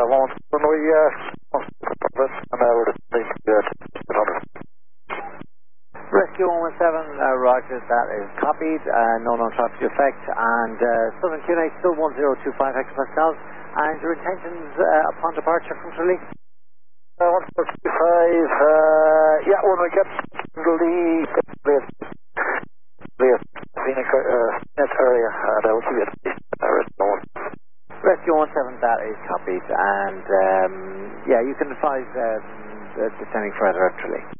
moment when we Rescue 117, roger, that is copied, no non-traffic effect, and Southern QNH still 1025 hectopascals, and your intentions upon departure from Tralee? 145, yeah, when we get to the Phoenix area, that will be it. Rescue 17, that is copied, and yeah, you can advise descending further at Tralee.